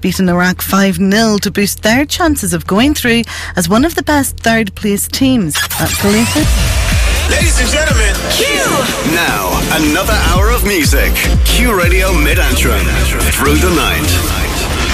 beaten Iraq 5-0 to boost their chances of going through as one of the best third-place teams. That's Khalifa. Ladies and gentlemen, Q! Now, another hour of music. Q Radio Mid-Antrim. Through the night.